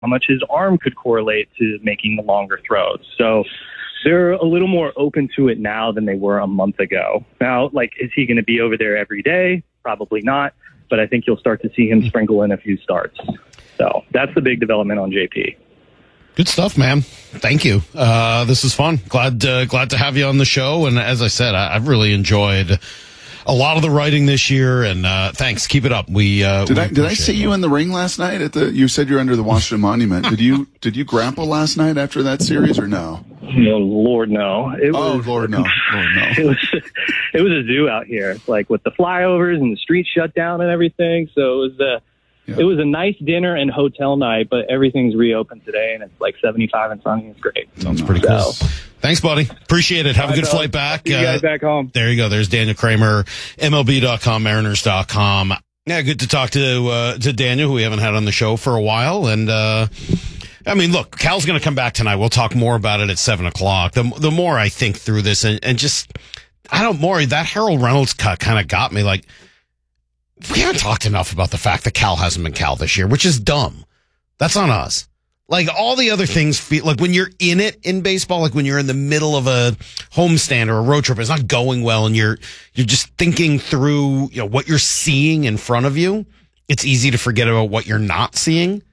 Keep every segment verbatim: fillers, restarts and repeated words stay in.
how much his arm could correlate to making the longer throws. So they're a little more open to it now than they were a month ago. Now, like, is he going to be over there every day? Probably not. But I think you'll start to see him sprinkle in a few starts. So that's the big development on J P. Good stuff, man. Thank you. Uh, this is fun. Glad uh, glad to have you on the show. And as I said, I, I've really enjoyed a lot of the writing this year, and uh, thanks. Keep it up. We uh, did we I did I see it. you in the ring last night at the? You said you're under the Washington Monument. Did you did you grapple last night after that series or no? No, Lord, no. It oh, was, Lord, no. Lord, no. It was it was a zoo out here, like with the flyovers and the streets shut down and everything. So it was a yeah. it was a nice dinner and hotel night, but everything's reopened today, and it's like seventy-five and sunny. It's great. Sounds pretty cool. So, thanks, buddy. Appreciate it. Have a good flight back. See you guys uh, back home. There you go. There's Daniel Kramer, M L B dot com, Mariners dot com. Yeah, good to talk to uh, to Daniel, who we haven't had on the show for a while. And, uh, I mean, look, Cal's going to come back tonight. We'll talk more about it at seven o'clock. The, the more I think through this and, and just, I don't, Maury, that Harold Reynolds cut kind of got me. Like, we haven't talked enough about the fact that Cal hasn't been Cal this year, which is dumb. That's on us. Like, all the other things feel like when you're in it in baseball, like when you're in the middle of a homestand or a road trip, it's not going well, and you're you're just thinking through, you know, what you're seeing in front of you. It's easy to forget about what you're not seeing.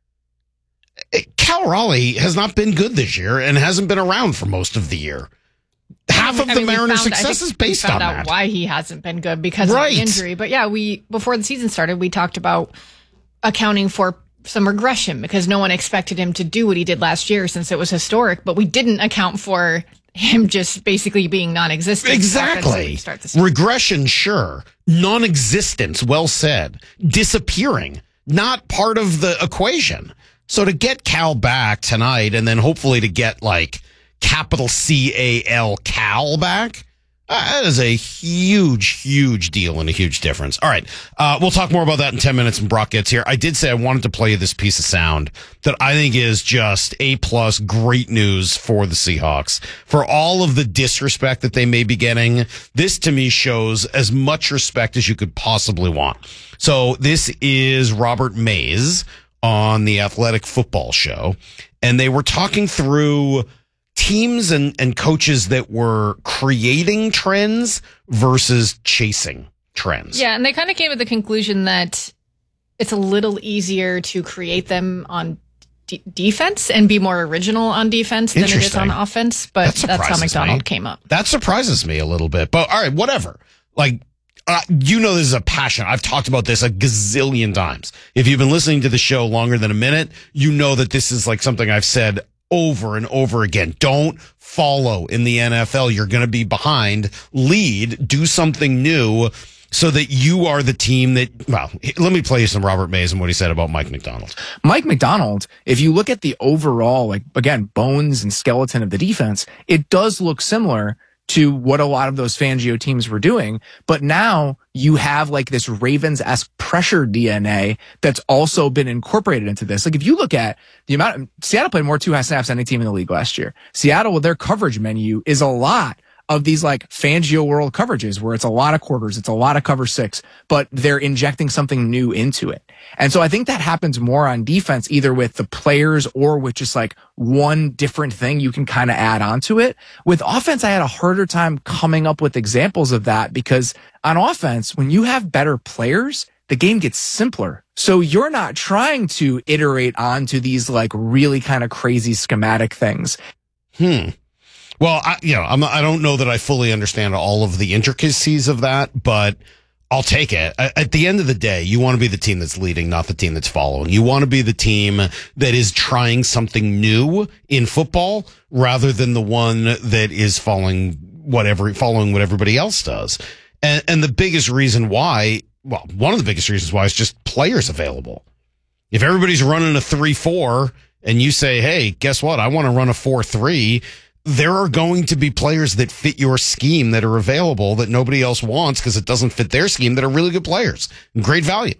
Cal Raleigh has not been good this year and hasn't been around for most of the year. Half of I the mean, Mariners' found, success is based we found on out that. Why he hasn't been good because right. of the injury. But yeah, we before the season started, we talked about accounting for some regression because no one expected him to do what he did last year since it was historic, but we didn't account for him just basically being non-existent. Exactly. Regression, sure. Non-existence, well said. Disappearing, not part of the equation. So to get Cal back tonight and then hopefully to get like capital C A L Cal back, Uh, that is a huge, huge deal and a huge difference. All right. Uh, we'll talk more about that in ten minutes when Brock gets here. I did say I wanted to play you this piece of sound that I think is just A plus great news for the Seahawks. For all of the disrespect that they may be getting, this to me shows as much respect as you could possibly want. So this is Robert Mays on the Athletic Football Show, and they were talking through teams and, and coaches that were creating trends versus chasing trends. Yeah, and they kind of came to the conclusion that it's a little easier to create them on d- defense and be more original on defense than it is on offense, but that that's how McDonald me. came up. That surprises me a little bit. But all right, whatever. Like, uh, you know this is a passion. I've talked about this a gazillion times. If you've been listening to the show longer than a minute, you know that this is like something I've said over and over again. Don't follow in the N F L. You're going to be behind. Lead. Do something new so that you are the team that, well, let me play you some Robert Mays and what he said about Mike Macdonald. Mike Macdonald, if you look at the overall, like, again, bones and skeleton of the defense, it does look similar to what a lot of those Fangio teams were doing. But now you have like this Ravens-esque pressure D N A that's also been incorporated into this. Like if you look at the amount of, Seattle played more two-half snaps than any team in the league last year. Seattle with their coverage menu is a lot of these like Fangio world coverages where it's a lot of quarters, it's a lot of cover six, but they're injecting something new into it. And so I think that happens more on defense, either with the players or with just like one different thing you can kind of add onto it. With offense, I had a harder time coming up with examples of that because on offense, when you have better players, the game gets simpler. So you're not trying to iterate onto these like really kind of crazy schematic things. Hmm. Well, I, you know, I'm, I don't know that I fully understand all of the intricacies of that, but I'll take it. At the end of the day, you want to be the team that's leading, not the team that's following. You want to be the team that is trying something new in football rather than the one that is following whatever, following what everybody else does. And, and the biggest reason why, well, one of the biggest reasons why is just players available. If everybody's running a three four and you say, hey, guess what? I want to run a four three. There are going to be players that fit your scheme that are available that nobody else wants because it doesn't fit their scheme that are really good players. Great value.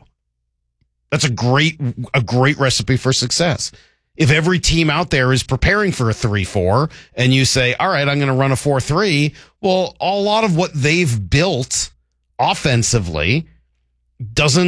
That's a great, a great recipe for success. If every team out there is preparing for a three four and you say, all right, I'm going to run a four three, well, a lot of what they've built offensively doesn't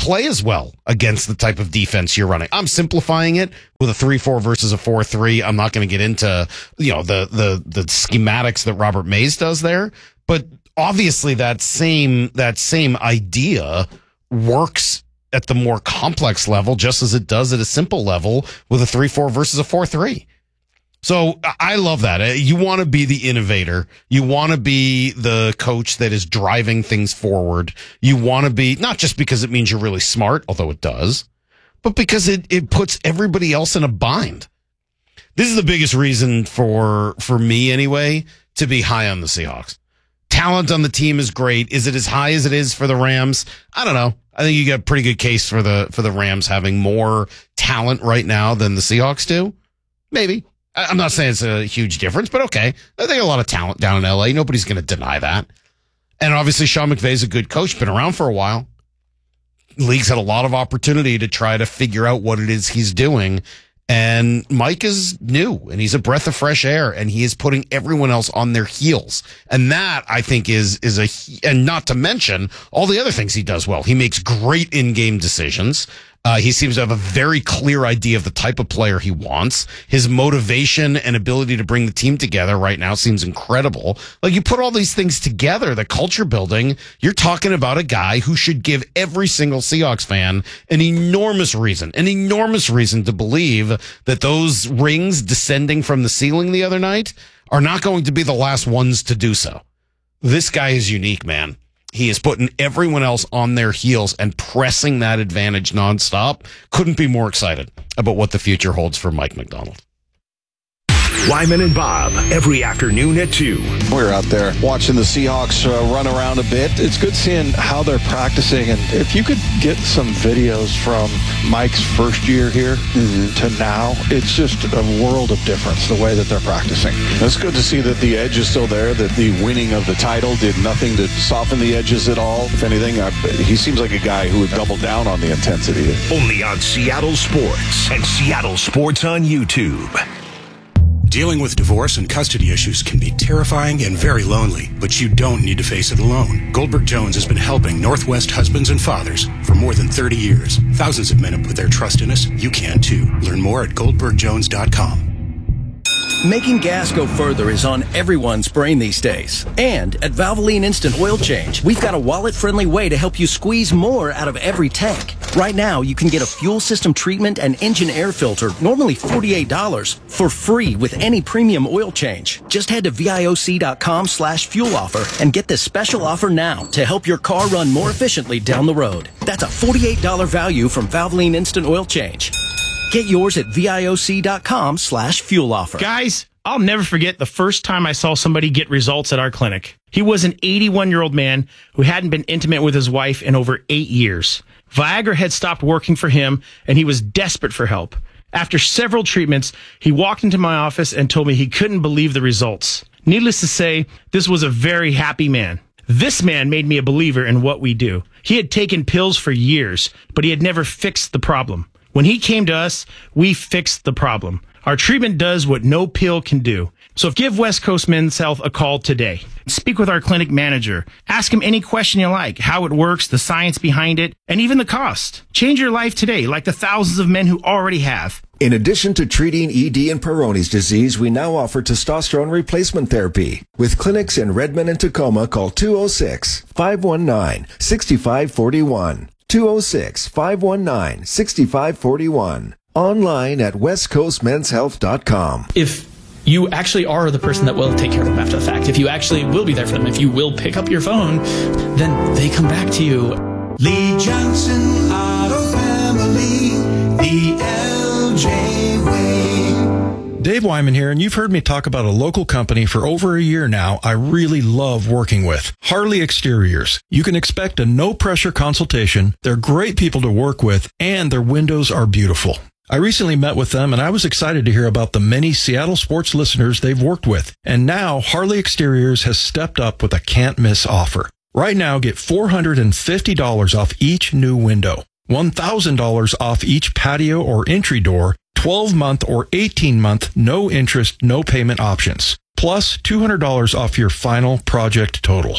play as well against the type of defense you're running. I'm simplifying it with a three four versus a four three. I'm not going to get into, you know, the, the, the schematics that Robert Mays does there, but obviously that same, that same idea works at the more complex level, just as it does at a simple level with a three four versus a four three. So I love that. You want to be the innovator. You want to be the coach that is driving things forward. You want to be, not just because it means you're really smart, although it does, but because it, it puts everybody else in a bind. This is the biggest reason for, for me anyway, to be high on the Seahawks. Talent on the team is great. Is it as high as it is for the Rams? I don't know. I think you got a pretty good case for the, for the Rams having more talent right now than the Seahawks do. Maybe. I'm not saying it's a huge difference, but okay. They got a lot of talent down in L A. Nobody's going to deny that. And obviously, Sean McVay's a good coach, been around for a while. The league's had a lot of opportunity to try to figure out what it is he's doing. And Mike is new, and he's a breath of fresh air, and he is putting everyone else on their heels. And that, I think, is is a, and not to mention all the other things he does well. He makes great in-game decisions. Uh, he seems to have a very clear idea of the type of player he wants. His motivation and ability to bring the team together right now seems incredible. Like, you put all these things together, the culture building, you're talking about a guy who should give every single Seahawks fan an enormous reason, an enormous reason to believe that those rings descending from the ceiling the other night are not going to be the last ones to do so. This guy is unique, man. He is putting everyone else on their heels and pressing that advantage nonstop. Couldn't be more excited about what the future holds for Mike Macdonald. Wyman and Bob, every afternoon at two. We're out there watching the Seahawks uh, run around a bit. It's good seeing how they're practicing. And if you could get some videos from Mike's first year here mm-hmm. to now, it's just a world of difference, the way that they're practicing. It's good to see that the edge is still there, that the winning of the title did nothing to soften the edges at all. If anything, I, he seems like a guy who would double down on the intensity. Only on Seattle Sports and Seattle Sports on YouTube. Dealing with divorce and custody issues can be terrifying and very lonely, but you don't need to face it alone. Goldberg Jones has been helping Northwest husbands and fathers for more than thirty years. Thousands of men have put their trust in us. You can too. Learn more at goldberg jones dot com. Making gas go further is on everyone's brain these days. And at Valvoline Instant Oil Change, we've got a wallet-friendly way to help you squeeze more out of every tank. Right now, you can get a fuel system treatment and engine air filter, normally forty-eight dollars, for free with any premium oil change. Just head to viocom slash fuel offer and get this special offer now to help your car run more efficiently down the road. That's a forty-eight dollars value from Valvoline Instant Oil Change. Get yours at viocom slash fuel offer. Guys, I'll never forget the first time I saw somebody get results at our clinic. He was an eighty-one-year-old man who hadn't been intimate with his wife in over eight years. Viagra had stopped working for him, and he was desperate for help. After several treatments, he walked into my office and told me he couldn't believe the results. Needless to say, this was a very happy man. This man made me a believer in what we do. He had taken pills for years, but he had never fixed the problem. When he came to us, we fixed the problem. Our treatment does what no pill can do. So give West Coast Men's Health a call today. Speak with our clinic manager. Ask him any question you like, how it works, the science behind it, and even the cost. Change your life today, like the thousands of men who already have. In addition to treating E D and Peyronie's disease, we now offer testosterone replacement therapy. With clinics in Redmond and Tacoma, call two oh six, five one nine, six five four one. two oh six, five one nine, six five four one. Online at west coast men's health dot com. If you actually are the person that will take care of them after the fact, if you actually will be there for them, if you will pick up your phone, then they come back to you. Lee Johnson Auto Family, the L J way. Dave Wyman here, and you've heard me talk about a local company for over a year now I really love working with. Harley Exteriors. You can expect a no-pressure consultation. They're great people to work with, and their windows are beautiful. I recently met with them, and I was excited to hear about the many Seattle sports listeners they've worked with. And now, Harley Exteriors has stepped up with a can't-miss offer. Right now, get four hundred fifty dollars off each new window, one thousand dollars off each patio or entry door, twelve-month or eighteen-month no-interest, no-payment options, plus two hundred dollars off your final project total.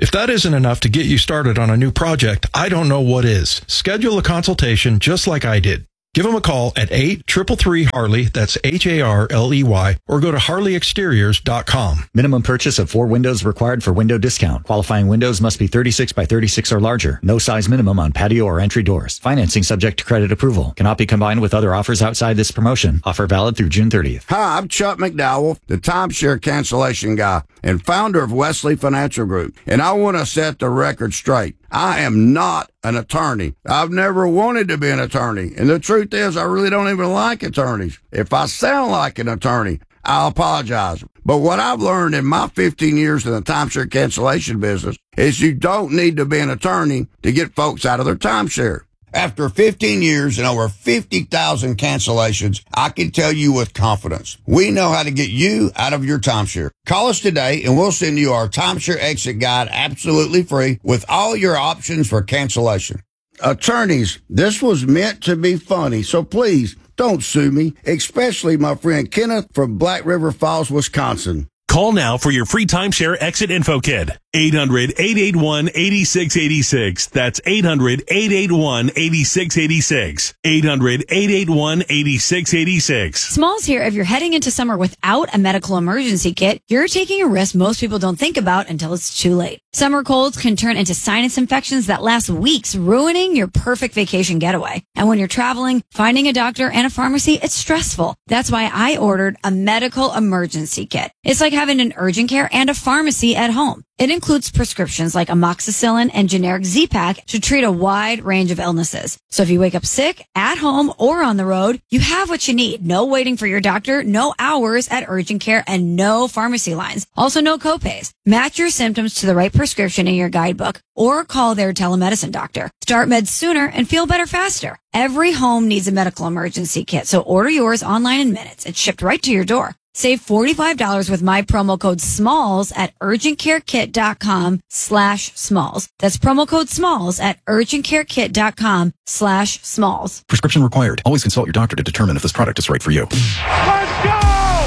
If that isn't enough to get you started on a new project, I don't know what is. Schedule a consultation just like I did. Give them a call at eight three three three Harley, that's H A R L E Y, or go to harley exteriors dot com. Minimum purchase of four windows required for window discount. Qualifying windows must be thirty-six by thirty-six or larger. No size minimum on patio or entry doors. Financing subject to credit approval. Cannot be combined with other offers outside this promotion. Offer valid through June thirtieth. Hi, I'm Chuck McDowell, the timeshare cancellation guy and founder of Wesley Financial Group. And I want to set the record straight. I am not an attorney. I've never wanted to be an attorney. And the truth is, I really don't even like attorneys. If I sound like an attorney, I'll apologize. But what I've learned in my fifteen years in the timeshare cancellation business is you don't need to be an attorney to get folks out of their timeshare. After fifteen years and over fifty thousand cancellations, I can tell you with confidence, we know how to get you out of your timeshare. Call us today and we'll send you our timeshare exit guide absolutely free with all your options for cancellation. Attorneys, this was meant to be funny, so please don't sue me, especially my friend Kenneth from Black River Falls, Wisconsin. Call now for your free timeshare exit info kit. eight hundred, eight eight one, eight six eight six. That's eight hundred, eight eight one, eight six eight six. eight hundred, eight eight one, eight six eight six. Smalls here. If you're heading into summer without a medical emergency kit, you're taking a risk most people don't think about until it's too late. Summer colds can turn into sinus infections that last weeks, ruining your perfect vacation getaway. And when you're traveling, finding a doctor and a pharmacy, it's stressful. That's why I ordered a medical emergency kit. It's like having an urgent care and a pharmacy at home. It includes prescriptions like amoxicillin and generic Z-Pak to treat a wide range of illnesses. So if you wake up sick, at home, or on the road, you have what you need. No waiting for your doctor, no hours at urgent care, and no pharmacy lines. Also no copays. Match your symptoms to the right prescription in your guidebook or call their telemedicine doctor. Start meds sooner and feel better faster. Every home needs a medical emergency kit, so order yours online in minutes. It's shipped right to your door. Save forty-five dollars with my promo code SMALLS at urgentcarekit.com slash SMALLS. That's promo code SMALLS at urgentcarekit.com slash SMALLS. Prescription required. Always consult your doctor to determine if this product is right for you. Let's go!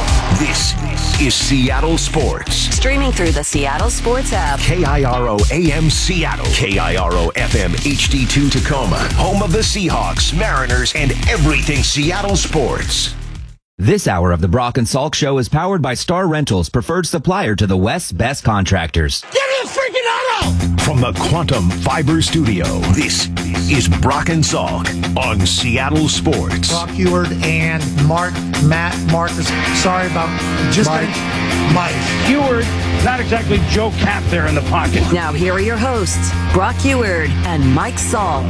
This is Seattle Sports. Streaming through the Seattle Sports app. K I R O A M Seattle. K I R O F M H D two Tacoma. Home of the Seahawks, Mariners, and everything Seattle sports. This hour of the Brock and Salk Show is powered by Star Rentals, preferred supplier to the West's best contractors. Give me a freaking auto! From the Quantum Fiber Studio, this is Brock and Salk on Seattle Sports. Brock Huard and Mark, Matt, Marcus. Sorry about just Mike. Mike. Huard, not exactly Joe Cap there in the pocket. Now here are your hosts, Brock Huard and Mike Salk.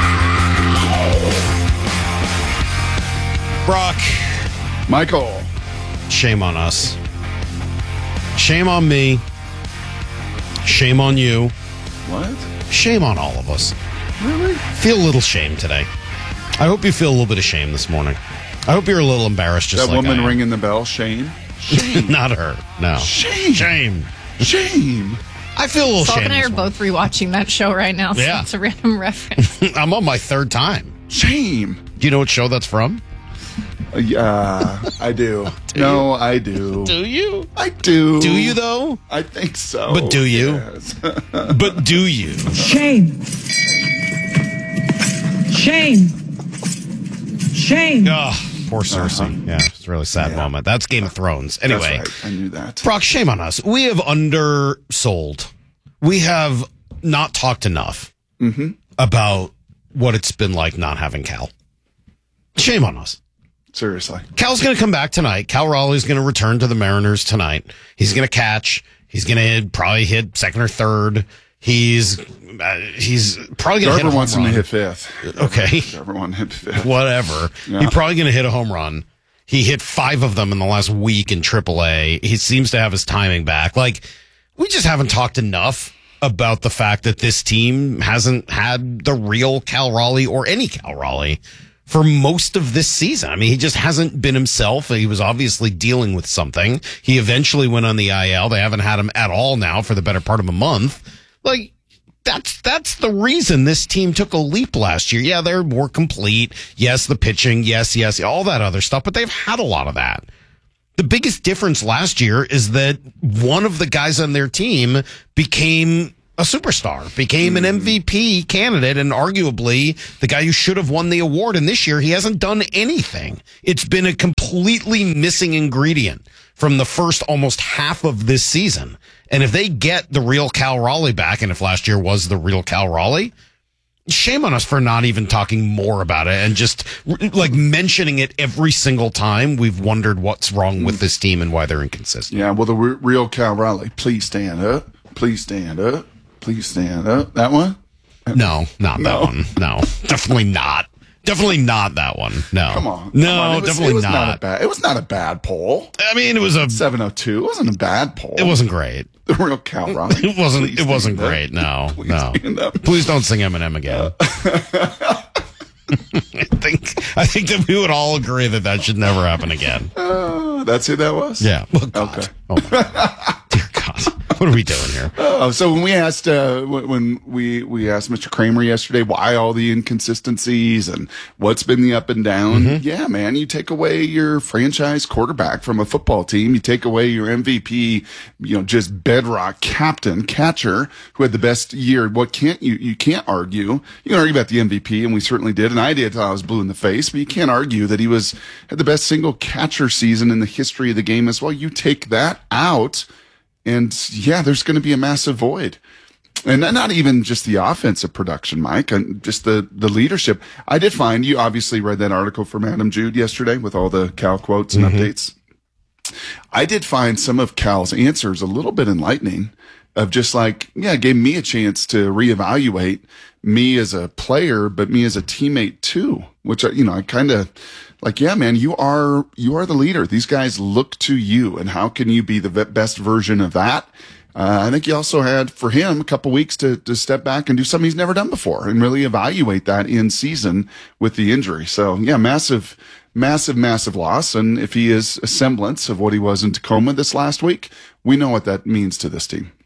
Brock. Michael. Shame on us. Shame on me. Shame on you. What? Shame on all of us. Really? Feel a little shame today. I hope you feel a little bit of shame this morning. I hope you're a little embarrassed just that like woman I am. ringing the bell, Shane? Shame. Not her. No. Shame. Shame. Shame. I feel a little Salk shame. and I are both rewatching that show right now, so Yeah. it's a random reference. I'm on my third time. Shame. Do you know what show that's from? Uh, yeah, I do. do no, you? I do. Do you? I do. Do you, though? I think so. But do you? Yes. But do you? Shame. Shame. Shame. Oh, poor Cersei. Uh-huh. Yeah, it's a really sad Yeah. moment. That's Game of Thrones. Anyway, That's right. I knew that. Brock, shame on us. We have undersold. We have not talked enough Mm-hmm. about what it's been like not having Cal. Shame on us. Seriously. Cal's going to come back tonight. Cal Raleigh's going to return to the Mariners tonight. He's going to catch. He's going to probably hit second or third. He's uh, he's probably going to hit a home wants him run. to hit fifth. Okay. Everyone hit fifth. Whatever. Yeah. He's probably going to hit a home run. He hit five of them in the last week in triple A. He seems to have his timing back. Like, we just haven't talked enough about the fact that this team hasn't had the real Cal Raleigh or any Cal Raleigh for most of this season. I mean, he just hasn't been himself. He was obviously dealing with something. He eventually went on the I L. They haven't had him at all now for the better part of a month. Like, that's that's the reason this team took a leap last year. Yeah, they're more complete. Yes, the pitching. Yes, yes, all that other stuff. But they've had a lot of that. The biggest difference last year is that one of the guys on their team became a superstar, became an M V P candidate, and arguably the guy who should have won the award. And this year, he hasn't done anything. It's been a completely missing ingredient from the first almost half of this season. And if they get the real Cal Raleigh back, and if last year was the real Cal Raleigh, shame on us for not even talking more about it and just like mentioning it every single time we've wondered what's wrong with this team and why they're inconsistent. Yeah, well, the re- real Cal Raleigh, please stand up. Please stand up. Please stand up. That one? No, not No. that one. No, definitely not. Definitely not that one. No. Come on. No, Come on. It was, definitely it was not. not a bad, it was not a bad poll. I mean, it was a seven oh two. It wasn't a bad poll. It wasn't great. The real Cal Raleigh. It wasn't. Please It wasn't stand up. great. No, Please no. stand up. Please don't sing Eminem again. I think. I think that we would all agree that that should never happen again. Uh, that's who that was? Yeah. Oh, God. Okay. Oh, my God. Dear God. What are we doing here? Oh, so when we asked uh, when when we we asked Mister Kramer yesterday why all the inconsistencies and what's been the up and down, Mm-hmm. yeah, man, you take away your franchise quarterback from a football team, you take away your M V P, you know, just bedrock captain catcher who had the best year. What can't you you can't argue? You can argue about the M V P, and we certainly did, and I did till I was blue in the face. But you can't argue that he was had the best single catcher season in the history of the game as well. You take that out. And yeah, there's going to be a massive void. And not even just the offensive production, Mike, and just the, the leadership. I did find, you obviously read that article from Adam Jude yesterday with all the Cal quotes and Mm-hmm. updates. I did find some of Cal's answers a little bit enlightening of just like, yeah, it gave me a chance to reevaluate me as a player, but me as a teammate too, which, I, you know, I kind of like, yeah, man, you are, you are the leader. These guys look to you, and how can you be the ve- best version of that? Uh, I think you also had for him a couple weeks to, to step back and do something he's never done before and really evaluate that in season with the injury. So yeah, massive, massive, massive loss. And if he is a semblance of what he was in Tacoma this last week, we know what that means to this team.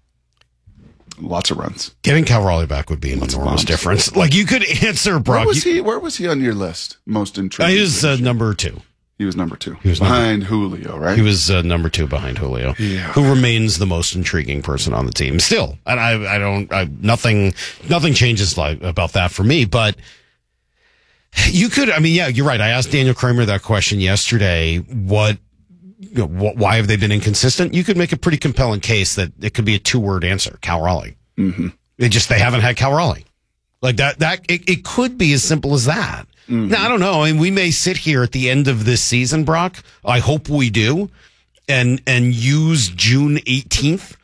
Lots of runs. Getting Cal Raleigh back would be an enormous difference. Like you could answer Brock. Where was you- he? Where was he on your list? Most Uh, intriguing. he was uh, number two. He was number two. He was behind Julio, right? He was uh, number two behind Julio, Yeah. who remains the most intriguing person on the team still. And I, I don't, I, nothing, nothing changes like about that for me. But you could, I mean, yeah, you're right. I asked Daniel Kramer that question yesterday. What, you know, wh- why have they been inconsistent? You could make a pretty compelling case that it could be a two word answer: Cal Raleigh. Mm-hmm. It just they haven't had Cal Raleigh. Like that. That it, it could be as simple as that. Mm-hmm. Now, I don't know. I mean, we may sit here at the end of this season, Brock. I hope we do, and and use June eighteenth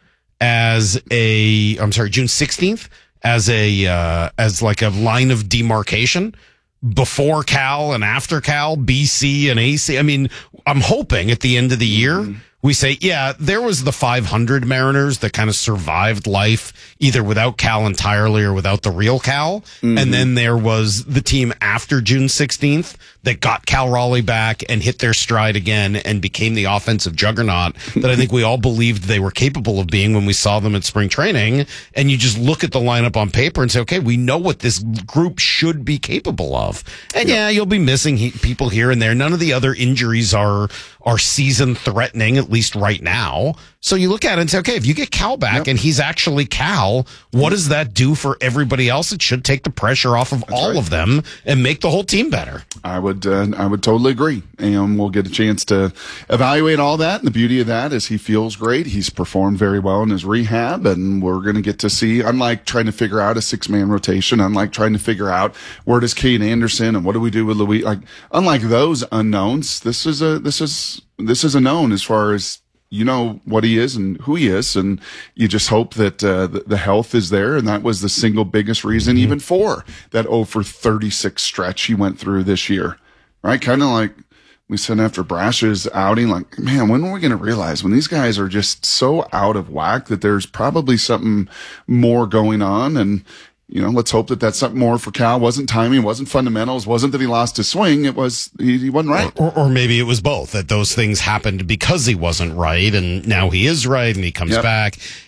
as a. I'm sorry, June sixteenth as a uh, as like a line of demarcation before Cal and after Cal, B C and A C. I mean, I'm hoping at the end of the year. Mm-hmm. We say, yeah, there was the five hundred Mariners that kind of survived life either without Cal entirely or without the real Cal. Mm-hmm. And then there was the team after June sixteenth that got Cal Raleigh back and hit their stride again and became the offensive juggernaut that I think we all believed they were capable of being when we saw them at spring training. And you just look at the lineup on paper and say, okay, we know what this group should be capable of. And yeah, you'll be missing he- people here and there. None of the other injuries are, are season threatening, at least right now. So you look at it and say, okay, if you get Cal back yep. and he's actually Cal, what does that do for everybody else? It should take the pressure off of That's all right. of them and make the whole team better. I would, uh, I would totally agree. And we'll get a chance to evaluate all that. And the beauty of that is he feels great. He's performed very well in his rehab, and we're going to get to see, unlike trying to figure out a six man rotation, unlike trying to figure out where does Cade Anderson and what do we do with Louis, like, unlike those unknowns, this is a, this is, this is a known as far as, you know what he is and who he is, and you just hope that uh, the, the health is there, and that was the single biggest reason, mm-hmm. even for that oh for thirty-six stretch he went through this year, right? Kind of like we said after Brash's outing, like, man, when are we going to realize when these guys are just so out of whack that there's probably something more going on? And you know, let's hope that that's something more for Cal. Wasn't timing, wasn't fundamentals, wasn't that he lost his swing. It was, he, he wasn't right. Or, or maybe it was both, that those things happened because he wasn't right, and now he is right, and he comes yep. back.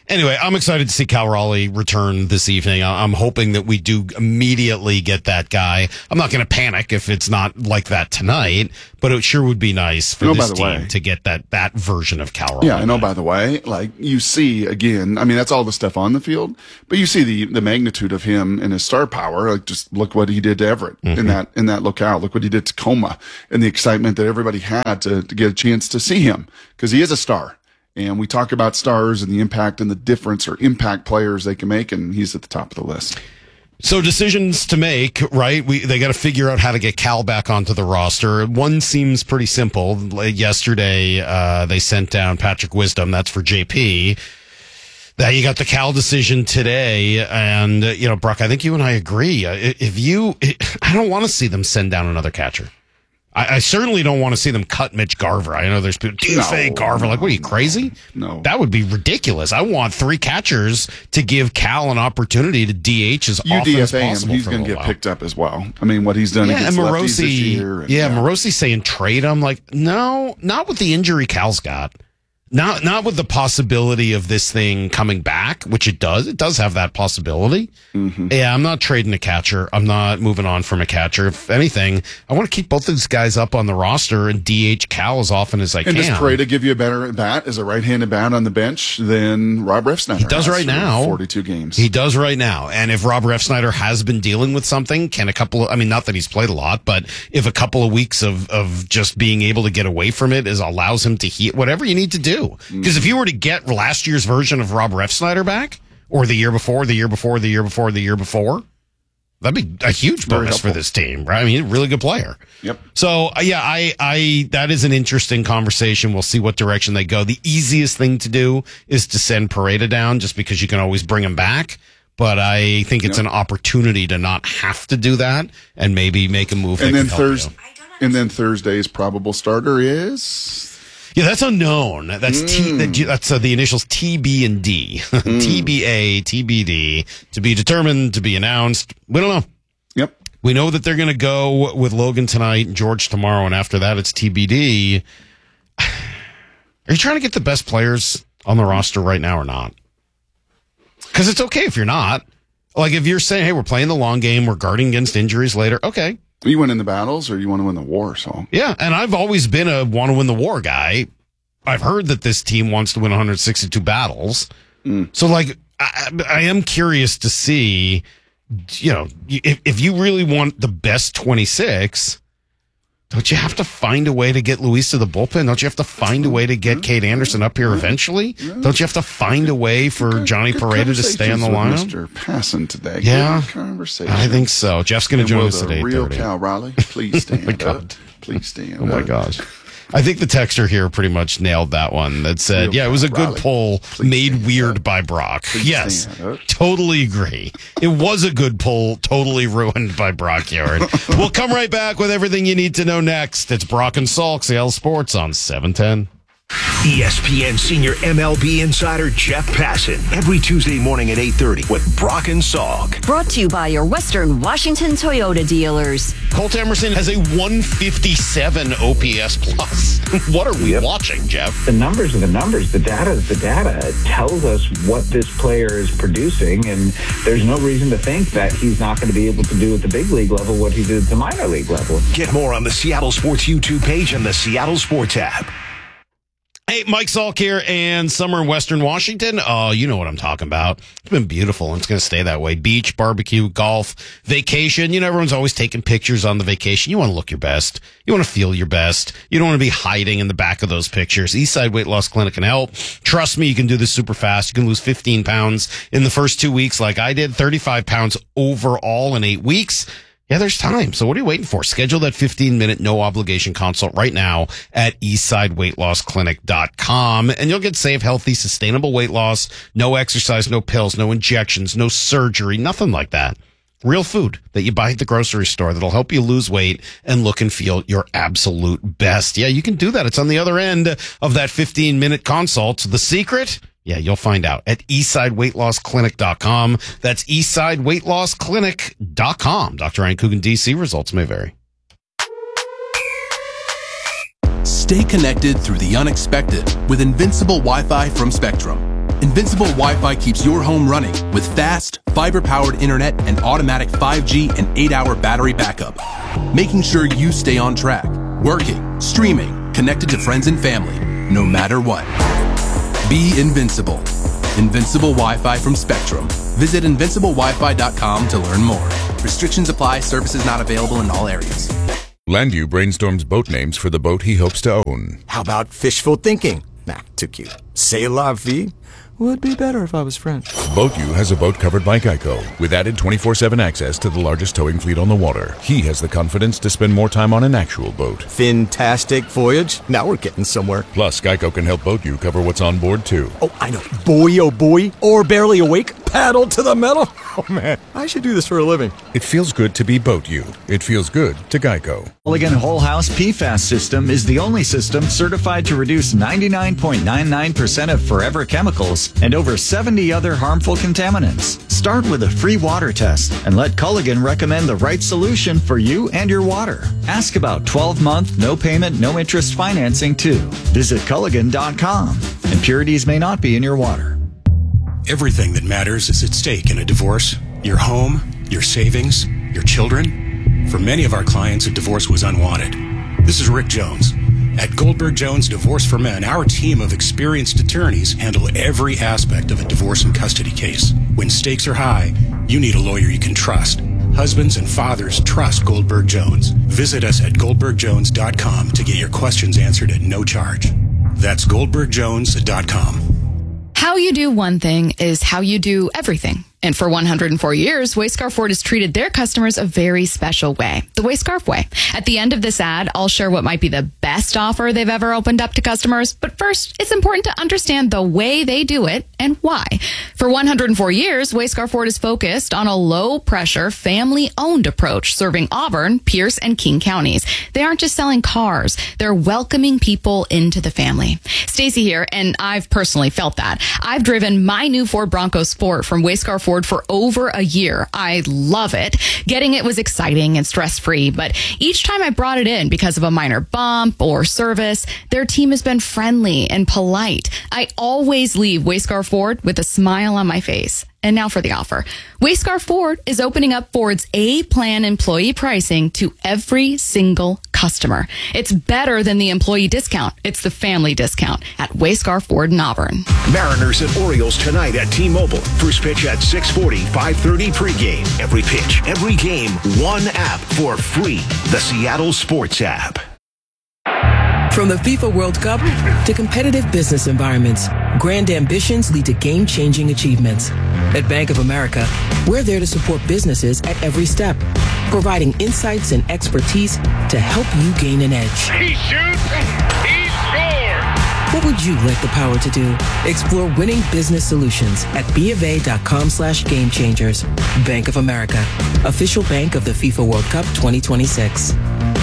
Anyway, I'm excited to see Cal Raleigh return this evening. I- I'm hoping that we do immediately get that guy. I'm not going to panic if it's not like that tonight, but it sure would be nice for No, this by the team way- to get that, that version of Cal Raleigh. Yeah, I know, by the way, like you see again, I mean, that's all the stuff on the field, but you see the, the magnitude of him and his star power. Like just look what he did to Everett Mm-hmm. in that, in that locale. Look what he did to Tacoma and the excitement that everybody had to, to get a chance to see him because he is a star. And we talk about stars and the impact and the difference or impact players they can make, and he's at the top of the list. So decisions to make, right? We they got to figure out how to get Cal back onto the roster. One seems pretty simple. Like yesterday, uh, they sent down Patrick Wisdom. That's for J P. Now you got the Cal decision today, and uh, you know, Brock, I think you and I agree. Uh, If you, I don't want to see them send down another catcher. I, I certainly don't want to see them cut Mitch Garver. I know there's people, do you No, fake Garver? Like, what are you, crazy? No. That would be ridiculous. I want three catchers to give Cal an opportunity to D H as You often as D F A him, possible. he's for a going to little get while. picked up as well. I mean, what he's done Yeah, and against lefties this Morosi, year. and- yeah, Morosi saying trade him. Like, no, not with the injury Cal's got. Not not with the possibility of this thing coming back, which it does. It does have that possibility. Mm-hmm. Yeah, I'm not trading a catcher. I'm not moving on from a catcher. If anything, I want to keep both these guys up on the roster and D H Cal as often as I And can. does Pareda give you a better bat as a right-handed bat on the bench than Rob Refsnyder? He does has right for now. forty-two games. He does right now. And if Rob Refsnyder has been dealing with something, can a couple of, I mean, not that he's played a lot, but if a couple of weeks of, of just being able to get away from it is allows him to heat whatever you need to do. Because if you were to get last year's version of Rob Refsnyder back, or the year before, the year before, the year before, the year before, that'd be a huge Very bonus for helpful. this team, right? I mean, really good player. Yep. So uh, yeah, I, I, that is an interesting conversation. We'll see what direction they go. The easiest thing to do is to send Pareda down just because you can always bring him back. But I think it's Yep. an opportunity to not have to do that and maybe make a move. And that then can help you. Thursday, and then Thursday's probable starter is Yeah, that's unknown. That's T. Mm. That, that's uh, the initials T, B, and D. T, B, A, T, B, D. To be determined, to be announced. We don't know. Yep. We know that they're going to go with Logan tonight and George tomorrow, and after that, it's T B D. Are you trying to get the best players on the roster right now or not? Because it's okay if you're not. Like, if you're saying, hey, we're playing the long game, we're guarding against injuries later, okay. You win in the battles or you want to win the war, so. Yeah, and I've always been a want to win the war guy. I've heard that this team wants to win one hundred sixty-two battles. Mm. So, like, I, I am curious to see, you know, if, if you really want the best twenty-six, don't you have to find a way to get Luis to the bullpen? Don't you have to find a way to get Kate Anderson up here eventually? Don't you have to find a way for Johnny Good Pareda to stay on the lineup? conversations with Mister Passon today. Yeah. Good conversation. I think so. Jeff's going to And join will us the at eight thirty. real Cal Raleigh, please stand my up. God. Please stand Oh my up. gosh. I think the texter here pretty much nailed that one that said, Real yeah, it was a good Raleigh. poll Please made stand weird up. by Brock. Please Yes, stand up. totally agree. It was a good poll, totally ruined by Brock Yard. We'll come right back with everything you need to know next. It's Brock and Salk, Seattle Sports on seven ten. E S P N senior M L B insider Jeff Passan every Tuesday morning at eight thirty with Brock and Salk. Brought to you by your Western Washington Toyota dealers. Colt Emerson has a one fifty-seven O P S plus. What are we watching, Jeff? The numbers are the numbers. The data is the data. It tells us what this player is producing, and there's no reason to think that he's not going to be able to do at the big league level what he did at the minor league level. Get more on the Seattle Sports YouTube page and the Seattle Sports app. Hey, Mike Salk here, and summer in Western Washington. Oh, you know what I'm talking about. It's been beautiful, and it's going to stay that way. Beach, barbecue, golf, vacation. You know, everyone's always taking pictures on the vacation. You want to look your best. You want to feel your best. You don't want to be hiding in the back of those pictures. Eastside Weight Loss Clinic can help. Trust me, you can do this super fast. You can lose fifteen pounds in the first two weeks like I did, thirty-five pounds overall in eight weeks. Yeah, there's time. So what are you waiting for? Schedule that fifteen minute no obligation consult right now at eastside weight loss clinic dot com, and you'll get safe, healthy, sustainable weight loss. No exercise, no pills, no injections, no surgery, nothing like that. Real food that you buy at the grocery store that'll help you lose weight and look and feel your absolute best. Yeah, you can do that. It's on the other end of that fifteen minute consult. The secret? Yeah, you'll find out at eastside weight loss clinic dot com. That's eastside weight loss clinic dot com. Doctor Ryan Coogan, D C. Results may vary. Stay connected through the unexpected with Invincible Wi-Fi from Spectrum. Invincible Wi-Fi keeps your home running with fast, fiber-powered internet and automatic five G and eight hour battery backup, making sure you stay on track, working, streaming, connected to friends and family, no matter what. Be invincible. Invincible Wi-Fi from Spectrum. Visit invincible wi fi dot com to learn more. Restrictions apply. Services not available in all areas. Landview brainstorms boat names for the boat he hopes to own. How about fishful thinking? Nah, too cute. C'est la vie? Would be better if I was French. BoatU has a boat covered by Geico with added twenty-four seven access to the largest towing fleet on the water. He has the confidence to spend more time on an actual boat. Fantastic voyage. Now we're getting somewhere. Plus, Geico can help BoatU cover what's on board, too. Oh, I know. Boy, oh boy. Or barely awake. Paddle to the metal. Oh, man. I should do this for a living. It feels good to be BoatU. It feels good to Geico. Culligan Whole House P FAS system is the only system certified to reduce ninety-nine point nine nine percent of forever chemicals and over seventy other harmful contaminants. Start with a free water test and let Culligan recommend the right solution for you and your water. Ask about twelve month, no payment, no interest financing too. Visit Culligan dot com. Impurities may not be in your water. Everything that matters is at stake in a divorce. Your home, your savings, your children. For many of our clients, a divorce was unwanted. This is Rick Jones. At Goldberg Jones Divorce for Men, our team of experienced attorneys handle every aspect of a divorce and custody case. When stakes are high, you need a lawyer you can trust. Husbands and fathers trust Goldberg Jones. Visit us at goldberg jones dot com to get your questions answered at no charge. That's goldberg jones dot com. How you do one thing is how you do everything. And for one hundred four years, Wayscarf Ford has treated their customers a very special way. The Wayscarf way. At the end of this ad, I'll share what might be the best offer they've ever opened up to customers. But first, it's important to understand the way they do it and why. For one hundred four years, Wayscarf Ford is focused on a low-pressure, family-owned approach, serving Auburn, Pierce, and King counties. They aren't just selling cars. They're welcoming people into the family. Stacy here, and I've personally felt that. I've driven my new Ford Bronco Sport from Wayscarf Ford for over a year. I love it. Getting it was exciting and stress-free, but each time I brought it in because of a minor bump or service, their team has been friendly and polite. I always leave Wayscarf Ford with a smile on my face. And now for the offer. Wayscarf Ford is opening up Ford's A-Plan employee pricing to every single customer. It's better than the employee discount. It's the family discount at Wayscarf Ford in Auburn. Mariners at Orioles tonight at T-Mobile. First pitch at six forty, five thirty pregame. Every pitch, every game, one app for free. The Seattle Sports app. From the FIFA World Cup to competitive business environments, grand ambitions lead to game-changing achievements. At Bank of America, we're there to support businesses at every step, providing insights and expertise to help you gain an edge. He shoots, he scores! What would you like the power to do? Explore winning business solutions at bofa.com slash game changers. Bank of America, official bank of the FIFA World Cup twenty twenty-six.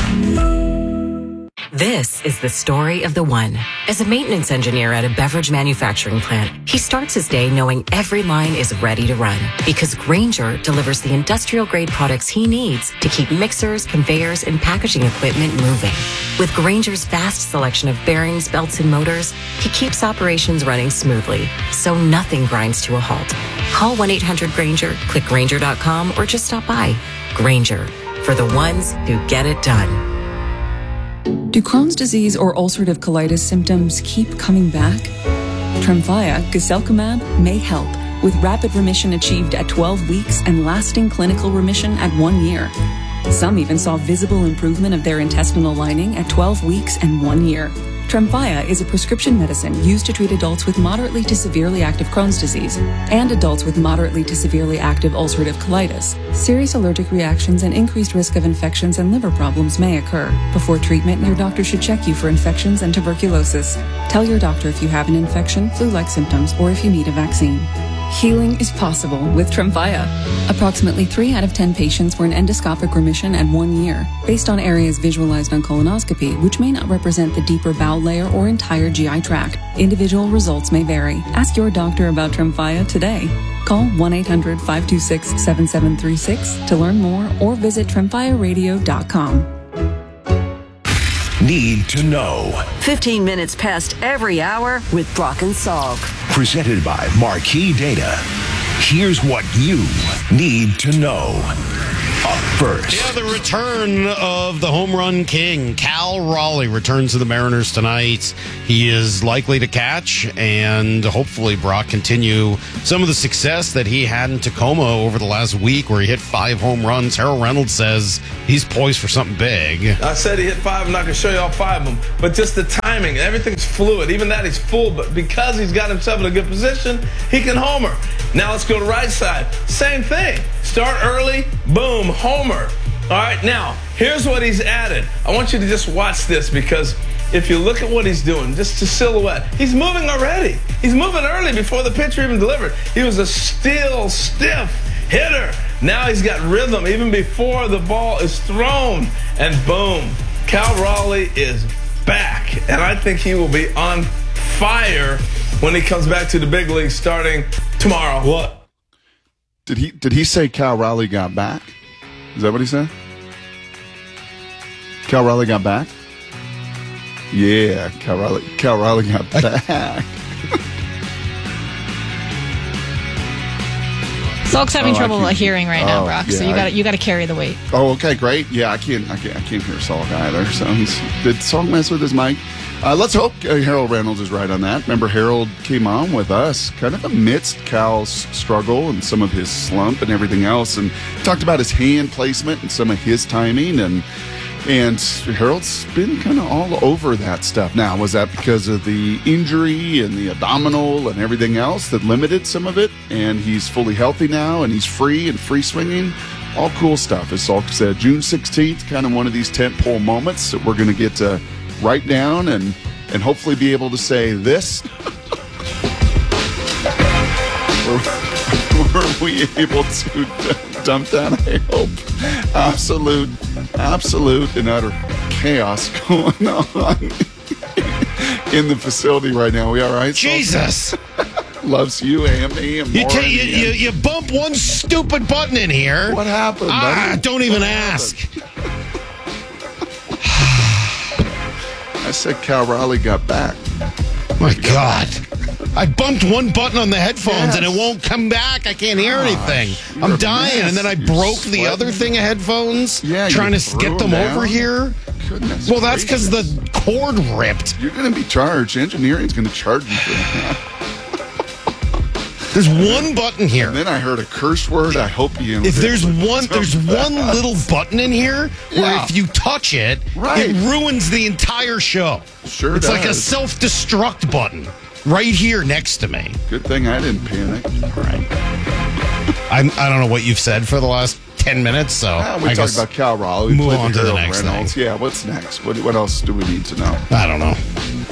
This is the story of the one. As a maintenance engineer at a beverage manufacturing plant, he starts his day knowing every line is ready to run because Grainger delivers the industrial-grade products he needs to keep mixers, conveyors, and packaging equipment moving. With Grainger's vast selection of bearings, belts, and motors, he keeps operations running smoothly, so nothing grinds to a halt. Call one eight hundred Grainger, click Grainger dot com, or just stop by. Grainger, for the ones who get it done. Do Crohn's disease or ulcerative colitis symptoms keep coming back? Tremfya, guselkumab, may help, with rapid remission achieved at twelve weeks and lasting clinical remission at one year. Some even saw visible improvement of their intestinal lining at twelve weeks and one year. Tremfya is a prescription medicine used to treat adults with moderately to severely active Crohn's disease and adults with moderately to severely active ulcerative colitis. Serious allergic reactions and increased risk of infections and liver problems may occur. Before treatment, your doctor should check you for infections and tuberculosis. Tell your doctor if you have an infection, flu-like symptoms, or if you need a vaccine. Healing is possible with Tremfya. Approximately three out of ten patients were in endoscopic remission at one year, based on areas visualized on colonoscopy, which may not represent the deeper bowel layer or entire G I tract. Individual results may vary. Ask your doctor about Tremfya today. Call one eight hundred, five two six, seven seven three six to learn more or visit tremfya radio dot com. need to know. fifteen minutes past every hour with Brock and Salk. Presented by Marquee Data. Here's what you need to know. Up first. Yeah, the return of the home run king, Cal Raleigh, returns to the Mariners tonight. He is likely to catch and hopefully, Brock, continue some of the success that he had in Tacoma over the last week where he hit five home runs. Harold Reynolds says he's poised for something big. I said he hit five. I'm not going to show you all five of them. But just the timing, everything's fluid. Even that, he's full. But because he's got himself in a good position, he can homer. Now let's go to right side. Same thing. Start early, boom, homer. All right, now, here's what he's added. I want you to just watch this because if you look at what he's doing, just to silhouette, he's moving already. He's moving early before the pitcher even delivered. He was a still, stiff hitter. Now he's got rhythm even before the ball is thrown. And boom, Cal Raleigh is back. And I think he will be on fire when he comes back to the big league starting tomorrow. What? Did he did he say Cal Raleigh got back? Is that what he said? Cal Raleigh got back? Yeah, Cal Raleigh, Cal Raleigh got back. Salk's having Oh, I trouble can't- hearing right now, oh, Brock. so yeah, you got I- to you got to carry the weight. Oh, okay, great. Yeah, I can't, I can't, I can't hear Salk either. So he's, did Salk mess with his mic? Uh, let's hope uh, Harold Reynolds is right on that. Remember, Harold came on with us kind of amidst Cal's struggle and some of his slump and everything else, and talked about his hand placement and some of his timing. And and Harold's been kind of all over that stuff. Now, was that because of the injury and the abdominal and everything else that limited some of it? And he's fully healthy now, and he's free and free swinging. All cool stuff, as Salk said. June sixteenth, kind of one of these tentpole moments that we're going to get to write down and and hopefully be able to say this. were, were we able to dump that? I hope. Absolute, absolute and utter chaos going on in the facility right now. We all right? Jesus. Loves you and me and You, more. ta- you, you, you bump one stupid button in here. What happened, Ah, buddy? don't even What ask. I said Cal Raleigh got back. My God. I bumped one button on the headphones Yes. and it won't come back. I can't hear anything. you're I'm a dying. mess. And then I You're broke the sweating. other thing of headphones Yeah, you trying to threw get them them over down. here. Goodness Well, that's because gracious. the cord ripped. You're going to be charged. Engineering's going to charge you for that. There's one button here. And then I heard a curse word. I hope you. If there's one, there's one little button in here where Yeah. if you touch it, Right. it ruins the entire show. Sure It's like a does. self-destruct button right here next to me. Good thing I didn't panic. All right. I'm, I don't know what you've said for the last ten minutes, so Ah, we I talked guess about Cal Raleigh. We move played on to the Harold next Reynolds. thing. Yeah, what's next? What, what else do we need to know? I don't know.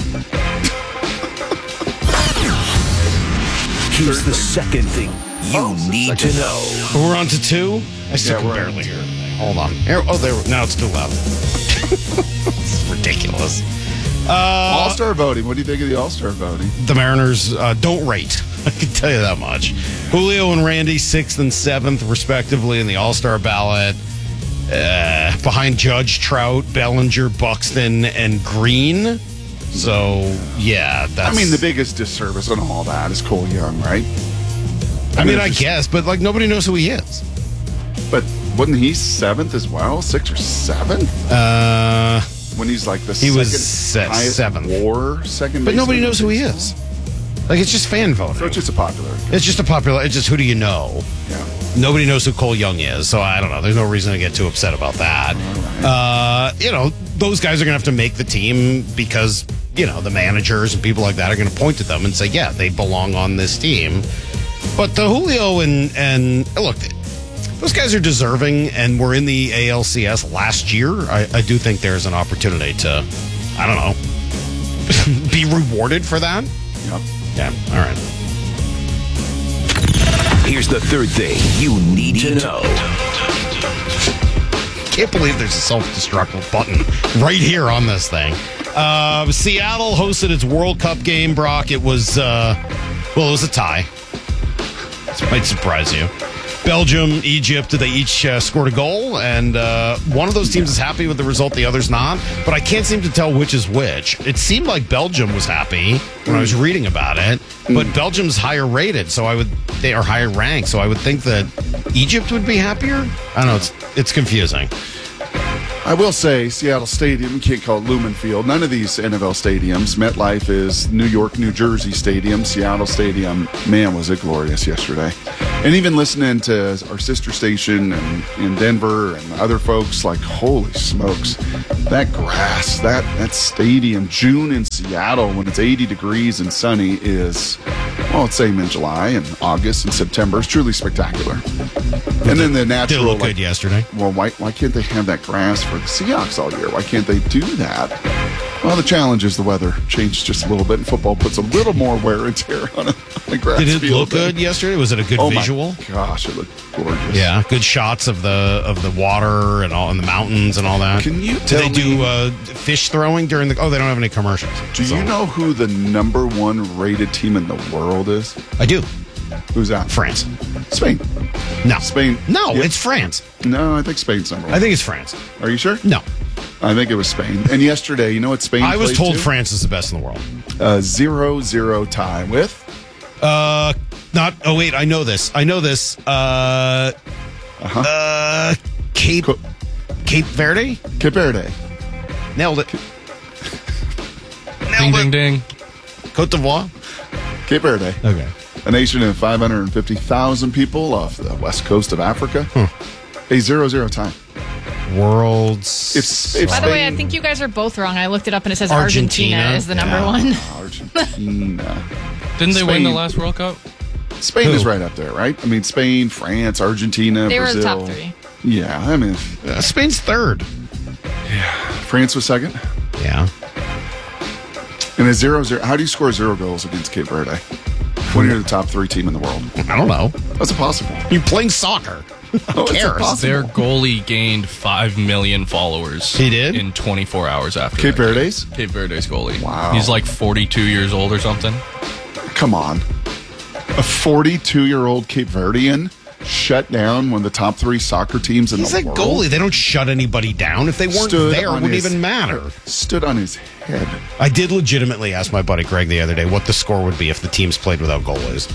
Here's the second thing you need to know. We're on to two. I still Yeah, can we're on barely to hear anything. Hold on. Here, oh, there. Now it's too loud. It's ridiculous. Uh, All-Star voting. What do you think of the All-Star voting? the Mariners uh, don't rate. I can tell you that much. Julio and Randy, sixth and seventh, respectively, in the All-Star ballot. Uh, behind Judge, Trout, Bellinger, Buxton, and Green. So, yeah, that's... I mean, the biggest disservice on all that is Cole Young, right? I mean, I it's just- guess, but, like, nobody knows who he is. But wasn't he seventh as well? Sixth or seventh? Uh... When he's like the He second was se- highest seventh. WAR second But nobody baseman. knows who he is. Like, it's just fan voting. So it's just a popular. It's just a popular. It's just who do you know? Yeah. Nobody knows who Cole Young is, so I don't know. There's no reason to get too upset about that. Uh, you know, those guys are going to have to make the team because, you know, the managers and people like that are going to point to them and say, yeah, they belong on this team. But the Julio and, and look, those guys are deserving and were in the A L C S last year. I, I do think there's an opportunity to, I don't know, be rewarded for that. Yep. Yeah, all right. Here's the third thing you need to know. Can't believe there's a self-destruct button right here on this thing. Uh, Seattle hosted its World Cup game, Brock. It was, uh, well, it was a tie. This might surprise you. Belgium, Egypt, they each uh, scored a goal, and uh, one of those teams is happy with the result, the other's not. But I can't seem to tell which is which. It seemed like Belgium was happy when I was reading about it, but mm. Belgium's higher rated, so I would they are higher ranked, so I would think that Egypt would be happier. I don't know. It's it's confusing. I will say, Seattle Stadium, you can't call it Lumen Field. None of these N F L stadiums. MetLife is New York, New Jersey Stadium. Seattle Stadium, man, was it glorious yesterday. And even listening to our sister station and, in Denver and other folks, like, holy smokes, that grass, that, that stadium, June in Seattle when it's eighty degrees and sunny is, well, it's same in July and August and September. It's truly spectacular. And then the natural. Did look like, good yesterday. Well, why, why can't they have that grass for the Seahawks all year? Why can't they do that? Well, the challenge is the weather changed just a little bit, and football puts a little more wear and tear on a, on a grass Did it field look good yesterday? Was it a good oh visual? My gosh, it looked gorgeous. Yeah, good shots of the of the water and all and the mountains and all that. Can you do tell they do me, uh, fish throwing during the? Oh, they don't have any commercials. Do so. you know who the number one rated team in the world is? I do. Who's that? France. Spain. No. Spain. No, yeah. it's France. No, I think Spain's number one. I think it's France. Are you sure? No. I think it was Spain. And yesterday, you know what Spain I was told too? France is the best in the world. Uh, zero zero tie with? Uh, not, oh wait, I know this. I know this. Uh, uh-huh. uh Cape, Co- Cape Verde? Cape Verde. Nailed it. Ding, ding, ding. Cote d'Ivoire? Cape Verde. Okay. A nation of five hundred fifty thousand people off the west coast of Africa. Hmm. A zero zero tie. World's. If, if By Spain, the way, I think you guys are both wrong. I looked it up and it says Argentina, Argentina is the number yeah. one. Argentina. Didn't they Spain. win the last World Cup? Spain Who? is right up there, right? I mean, Spain, France, Argentina, They Brazil. were the top three. Yeah, I mean, Uh, Spain's third. France was second. Yeah. And a zero zero. How do you score zero goals against Cape Verde when you're the top three team in the world? I don't know. That's impossible. You're playing soccer. Who Oh, it's cares? impossible. Their goalie gained five million followers. He did? In twenty-four hours after Cape that game. Verde's? Cape Verde's goalie. Wow. He's like forty-two years old or something. Come on. A forty-two-year-old Cape Verdean shut down one of the top three soccer teams in He's the a world. goalie. They don't shut anybody down. If they weren't Stood there, it on wouldn't his- even matter. Stood on his head. I did legitimately ask my buddy Greg the other day what the score would be if the teams played without goalies.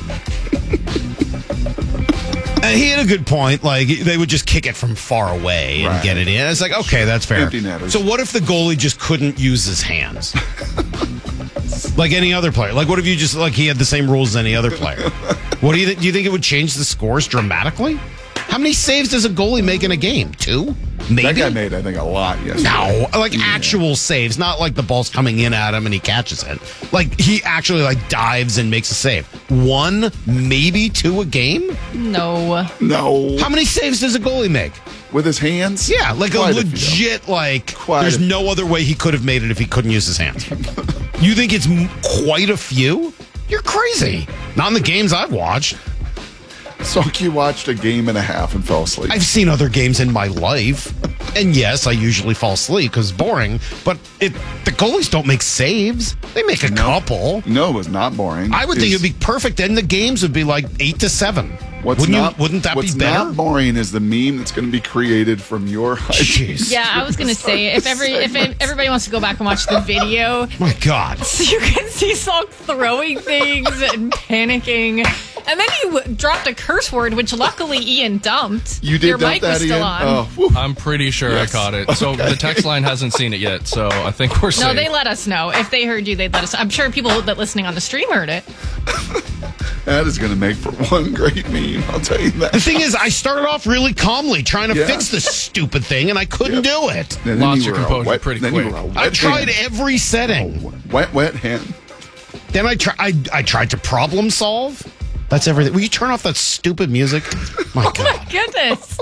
And he had a good point. Like, they would just kick it from far away and Right. get it in. It's like, okay, that's fair. Empty netters. So what if the goalie just couldn't use his hands? Like any other player. Like, what if you just, like, he had the same rules as any other player? What do you think? Do you think it would change the scores dramatically? How many saves does a goalie make in a game? Two? Maybe? That guy made, I think, a lot yesterday. No, like actual saves, not like the ball's coming in at him and he catches it. Like he actually like dives and makes a save. One, maybe two a game? No. No. How many saves does a goalie make? With his hands? Yeah, like Quite a a few. legit, like, Quite there's a few. no other way he could have made it if he couldn't use his hands. You think it's m- quite a few? You're crazy. Not in the games I've watched. So you watched a game and a half and fell asleep. I've seen other games in my life. And yes, I usually fall asleep because it's boring. But it, the goalies don't make saves. They make a No. couple. No, it was not boring. I would think It's- it'd be perfect. Then the games would be like eight to seven. What's wouldn't not, you? Wouldn't that what's be better? not boring is the meme that's going to be created from your Jeez. Yeah, I was gonna say if every if everybody wants to go back and watch the video, My God. so you can see Salk throwing things and panicking, and then you dropped a curse word, which luckily Ian dumped. You did Your dump mic that, was still Ian? on. Oh, whew. I'm pretty sure Yes. I caught it. So the text line hasn't seen it yet, so I think we're safe. No, they let us know. If they heard you, they'd let us. I'm sure people that listening on the stream heard it. That is going to make for one great meme, I'll tell you that. The thing is, I started off really calmly trying to Yeah. fix this stupid thing, and I couldn't do it. And then Lost you your were a composure wet- pretty then you quick. were a wet I tried hand. every setting. Wet, wet hand. Then I, try, I I tried to problem solve. That's everything. Will you turn off that stupid music? My God. My goodness.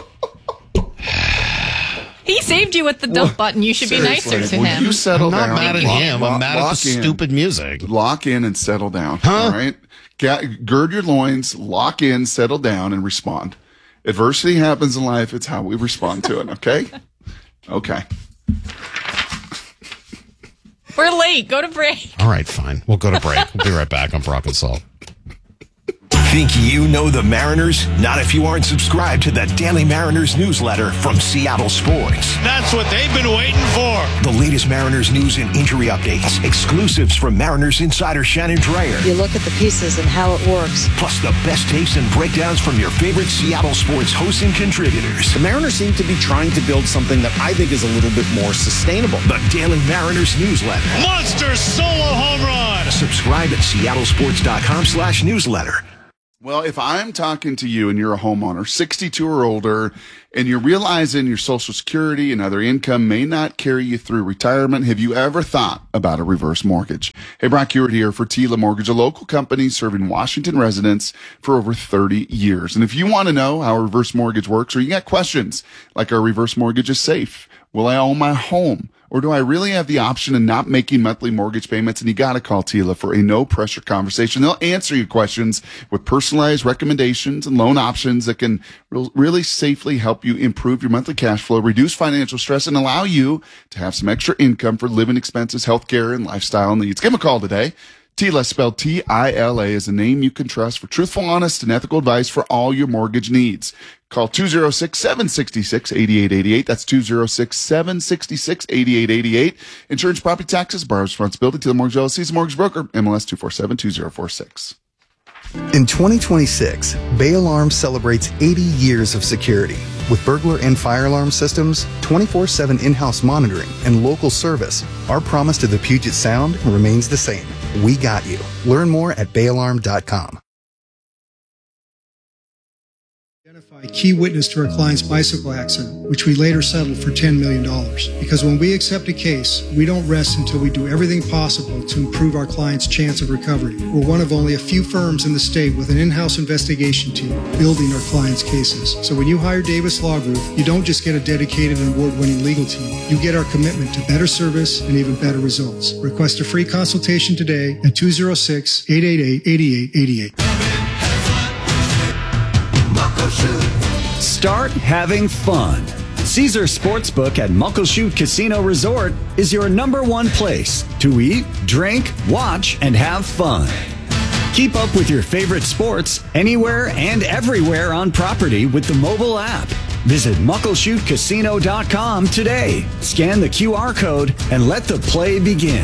He saved you with the dump button. You should be Seriously, nicer to will him. You settle I'm not down. mad at Lock- him. lock- I'm mad at lock the in. stupid music. Lock in and settle down. Huh? All right. Get, gird your loins, lock in, settle down, and respond. Adversity happens in life. It's how we respond to it. Okay. Okay. We're late. Go to break. All right, fine. We'll go to break. We'll be right back on Brock and Salt. Think you know the Mariners? Not if you aren't subscribed to the Daily Mariners newsletter from Seattle Sports. That's what they've been waiting for. The latest Mariners news and injury updates, exclusives from Mariners insider Shannon Dreyer. You look at the pieces and how it works. Plus the best takes and breakdowns from your favorite Seattle sports hosts and contributors. The Mariners seem to be trying to build something that I think is a little bit more sustainable. The Daily Mariners newsletter. Monster solo home run. Subscribe at seattlesports.com slash newsletter. Well, if I'm talking to you and you're a homeowner, sixty-two or older, and you're realizing your Social Security and other income may not carry you through retirement, have you ever thought about a reverse mortgage? Hey, Brock Hewitt here for Tila Mortgage, a local company serving Washington residents for over thirty years. And if you want to know how a reverse mortgage works, or you got questions like, our reverse mortgage is safe? Will I own my home? Or do I really have the option of not making monthly mortgage payments? And you got to call Tila for a no-pressure conversation. They'll answer your questions with personalized recommendations and loan options that can re- really safely help you improve your monthly cash flow, reduce financial stress, and allow you to have some extra income for living expenses, healthcare, and lifestyle needs. Give them a call today. Tila, spelled T I L A, is a name you can trust for truthful, honest, and ethical advice for all your mortgage needs. Call two oh six, seven six six, eight eight eight eight. That's two oh six, seven six six, eight eight eight eight. Insurance, property taxes, borrower's responsibility. Tila Mortgage L L C is a mortgage broker. M L S two four seven two zero four six. In twenty twenty-six, Bay Alarm celebrates eighty years of security. With burglar and fire alarm systems, twenty-four seven in-house monitoring, and local service, our promise to the Puget Sound remains the same. We got you. Learn more at bay alarm dot com. A key witness to our client's bicycle accident, which we later settled for ten million dollars. Because when we accept a case, we don't rest until we do everything possible to improve our client's chance of recovery. We're one of only a few firms in the state with an in-house investigation team building our clients' cases. So when you hire Davis Law Group, you don't just get a dedicated and award-winning legal team. You get our commitment to better service and even better results. Request a free consultation today at two oh six, eight eight eight, eight eight eight eight. Start having fun. Caesar Sportsbook at Muckleshoot Casino Resort is your number one place to eat, drink, watch, and have fun. Keep up with your favorite sports anywhere and everywhere on property with the mobile app. Visit muckleshoot casino dot com today. Scan the Q R code and let the play begin.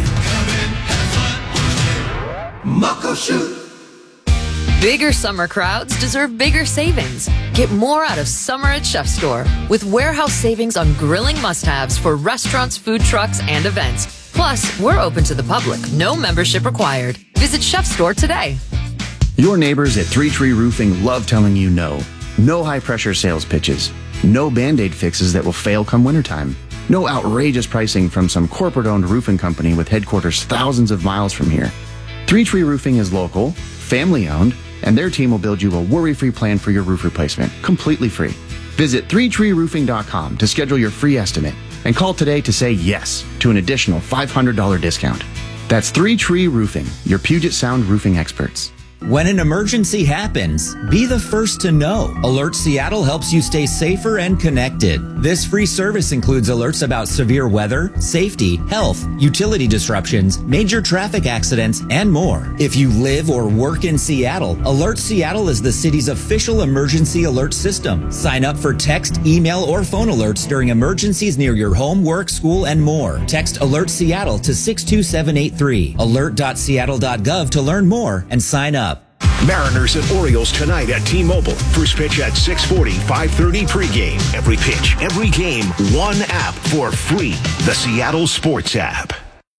Muckleshoot. Bigger summer crowds deserve bigger savings. Get more out of summer at Chef Store with warehouse savings on grilling must-haves for restaurants, food trucks, and events. Plus, we're open to the public. No membership required. Visit Chef Store today. Your neighbors at Three Tree Roofing love telling you no. No high-pressure sales pitches. No Band-Aid fixes that will fail come wintertime. No outrageous pricing from some corporate-owned roofing company with headquarters thousands of miles from here. Three Tree Roofing is local, family-owned, and their team will build you a worry-free plan for your roof replacement, completely free. Visit three tree roofing dot com to schedule your free estimate and call today to say yes to an additional five hundred dollars discount. That's Three Tree Roofing, your Puget Sound roofing experts. When an emergency happens, be the first to know. Alert Seattle helps you stay safer and connected. This free service includes alerts about severe weather, safety, health, utility disruptions, major traffic accidents, and more. If you live or work in Seattle, Alert Seattle is the city's official emergency alert system. Sign up for text, email, or phone alerts during emergencies near your home, work, school, and more. Text Alert Seattle to six two seven eight three. alert dot seattle dot gov to learn more and sign up. Mariners and Orioles tonight at T-Mobile. First pitch at six forty, five thirty pregame. Every pitch, every game, one app for free. The Seattle Sports app.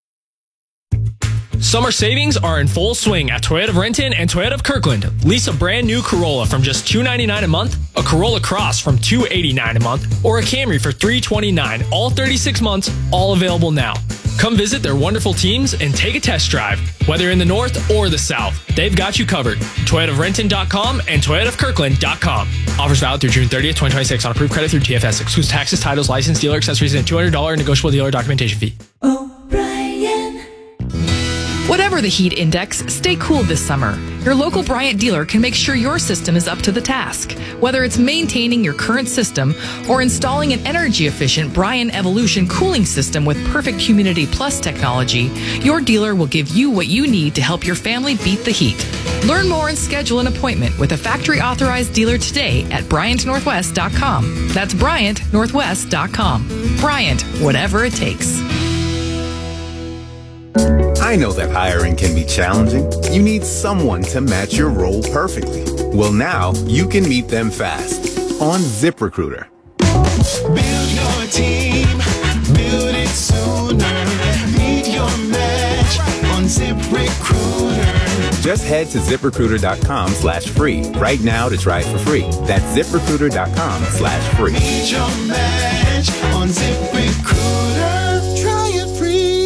Summer savings are in full swing at Toyota of Renton and Toyota of Kirkland. Lease a brand new Corolla from just two hundred ninety-nine dollars a month, a Corolla Cross from two hundred eighty-nine dollars a month, or a Camry for three hundred twenty-nine dollars, all thirty-six months, all available now. Come visit their wonderful teams and take a test drive. Whether in the north or the south, they've got you covered. Toyota of Renton dot com and Toyota of Kirkland dot com. Offers valid through June thirtieth, twenty twenty-six on approved credit through T F S. Excludes taxes, titles, license, dealer accessories, and a two hundred dollars negotiable dealer documentation fee. Whatever the heat index, stay cool this summer. Your local Bryant dealer can make sure your system is up to the task. Whether it's maintaining your current system or installing an energy-efficient Bryant Evolution cooling system with perfect Humidity Plus technology, your dealer will give you what you need to help your family beat the heat. Learn more and schedule an appointment with a factory-authorized dealer today at Bryant Northwest dot com. That's Bryant Northwest dot com. Bryant, whatever it takes. I know that hiring can be challenging. You need someone to match your role perfectly. Well, now you can meet them fast on ZipRecruiter. Build your team, build it sooner. Meet your match on ZipRecruiter. Just head to ZipRecruiter.com slash free right now to try it for free. That's ZipRecruiter.com slash free. Meet your match on ZipRecruiter. Try it free.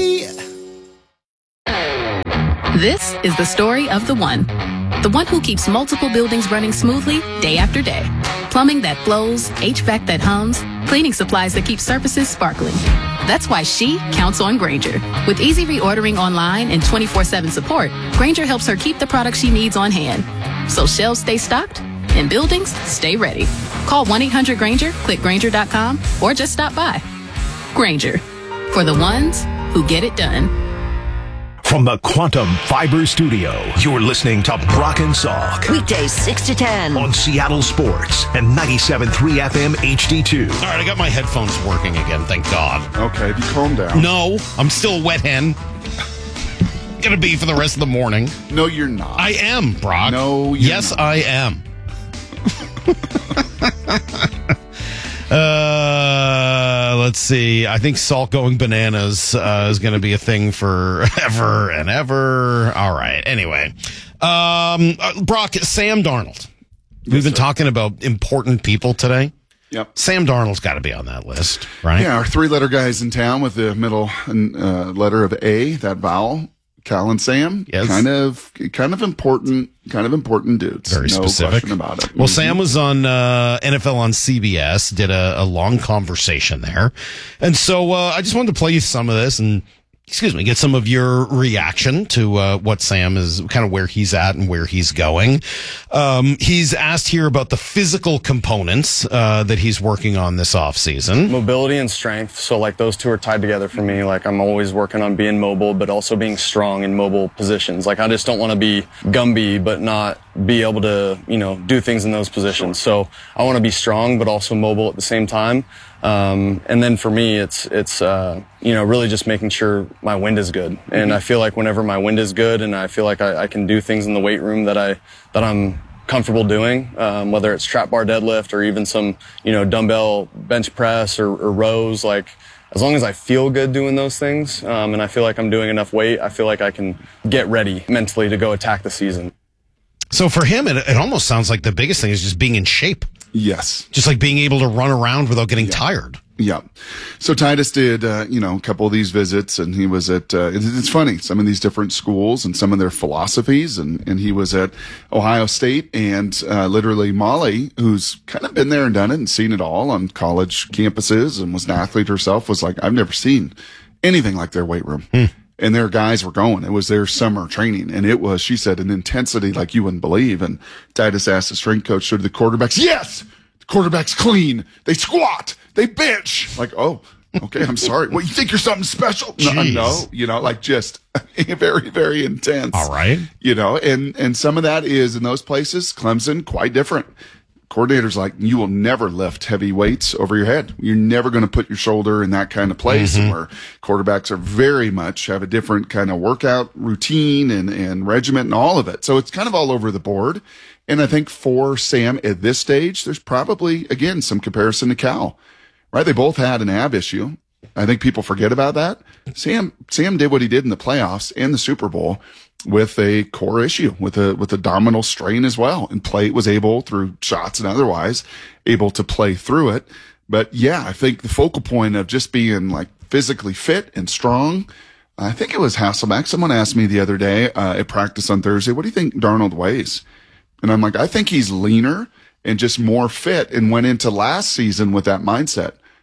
This is the story of the one. The one who keeps multiple buildings running smoothly day after day. Plumbing that flows, H V A C that hums, cleaning supplies that keep surfaces sparkling. That's why she counts on Grainger. With easy reordering online and twenty-four seven support, Grainger helps her keep the products she needs on hand. So shelves stay stocked and buildings stay ready. Call one eight hundred Grainger, click Grainger dot com, or just stop by. Grainger, for the ones who get it done. From the Quantum Fiber Studio, you're listening to Brock and Salk. Weekdays six to ten. On Seattle Sports and ninety-seven point three F M H D two. All right, I got my headphones working again, thank God. Okay, have you calmed down? No, I'm still a wet hen. Gonna be for the rest of the morning. No, you're not. I am, Brock. No, you're Yes, not. I am. Uh, let's see. I think Salt going bananas uh, is going to be a thing forever and ever. All right. Anyway, um, uh, Brock, Sam Darnold. We've Yes, been sir. talking about important people today. Yep. Sam Darnold's got to be on that list, right? Yeah, our three-letter guys in town with the middle uh, letter of A, that vowel. Cal and Sam, Yes. kind of, kind of important, kind of important dudes. Very no specific. question about it. Well, Mhm. Sam was on uh, N F L on C B S, did a, a long conversation there. And so uh, I just wanted to play you some of this and, excuse me, get some of your reaction to uh, what Sam is, kind of where he's at and where he's going. Um, he's asked here about the physical components uh, that he's working on this offseason. Mobility and strength. So like those two are tied together for me. Like I'm always working on being mobile, but also being strong in mobile positions. Like I just don't want to be Gumby, but not be able to, you know, do things in those positions. So I want to be strong, but also mobile at the same time. Um, and then for me, it's, it's, uh, you know, really just making sure my wind is good. And I feel like whenever my wind is good and I feel like I, I can do things in the weight room that I, that I'm comfortable doing, um, whether it's trap bar deadlift or even some, you know, dumbbell bench press or, or rows, like as long as I feel good doing those things, um, and I feel like I'm doing enough weight, I feel like I can get ready mentally to go attack the season. So for him, it, it almost sounds like the biggest thing is just being in shape. Yes. Just like being able to run around without getting tired. Yeah. So Titus did, uh, you know, a couple of these visits, and he was at, uh, it's, it's funny, some of these different schools and some of their philosophies, and, and he was at Ohio State, and uh, literally Molly, who's kind of been there and done it and seen it all on college campuses and was an athlete herself, was like, I've never seen anything like their weight room. Hmm. And their guys were going. It was their summer training. And it was, she said, an intensity like you wouldn't believe. And Titus asked the strength coach, so do the quarterbacks? Yes! The quarterbacks clean. They squat. They bench. Like, oh, okay, I'm sorry. Well, you think you're something special? No, Jeez. no. You know, like just very, very intense. All right. You know, and, and some of that is in those places, Clemson, quite different. Coordinators like, you will never lift heavy weights over your head. You're never going to put your shoulder in that kind of place. Mhm. Where quarterbacks are very much have a different kind of workout routine and, and regiment and all of it. So it's kind of all over the board. And I think for Sam at this stage, there's probably, again, some comparison to Cal, right? They both had an ab issue. I think people forget about that. Sam, Sam did what he did in the playoffs and the Super Bowl with a core issue, with a, with a abdominal strain as well. And play was able through shots and otherwise able to play through it. But yeah, I think the focal point of just being like physically fit and strong, I think it was Hasselbeck. Someone asked me the other day uh, at practice on Thursday, what do you think Darnold weighs? And I'm like, I think he's leaner and just more fit, and went into last season with that mindset.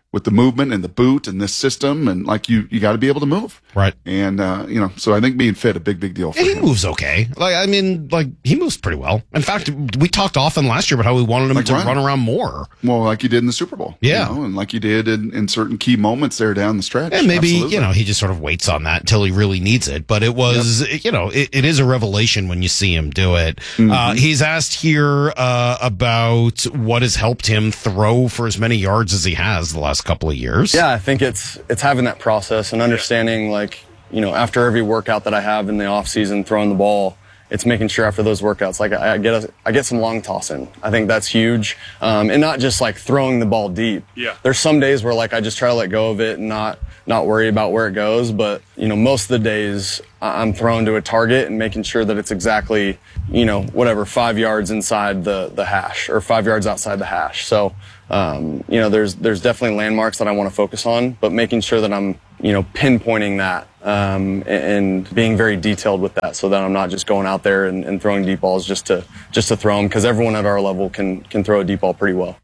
with the movement and the boot and this system, and like you, you got to be able to move, right? And uh, you know, so I think being fit a big, big deal for he him. moves okay. Like I mean, like he moves pretty well. In fact, we talked often last year about how we wanted him Like to run. run around more. Well, like you did in the Super Bowl, Yeah. you know, and like you did in, in certain key moments there down the stretch. And maybe, Absolutely. you know, he just sort of waits on that until he really needs it. But it was, yep. you know, it, it is a revelation when you see him do it. Mm-hmm. Uh, he's asked here uh, about what has helped him throw for as many yards as he has the last couple of years. Yeah, I think it's it's having that process and understanding, like, you know, after every workout that I have in the off season, throwing the ball, it's making sure after those workouts, like I, I get a, I get some long toss in. I think that's huge, um, and not just like throwing the ball deep. Yeah. There's some days where like I just try to let go of it and not not worry about where it goes. But you know, most of the days I'm throwing to a target and making sure that it's exactly, you know, whatever five yards inside the the hash or five yards outside the hash. So. Um, you know, there's there's definitely landmarks that I want to focus on, but making sure that I'm, you know, pinpointing that um, and, and being very detailed with that, so that I'm not just going out there and, and throwing deep balls just to just to throw them, because everyone at our level can can throw a deep ball pretty well.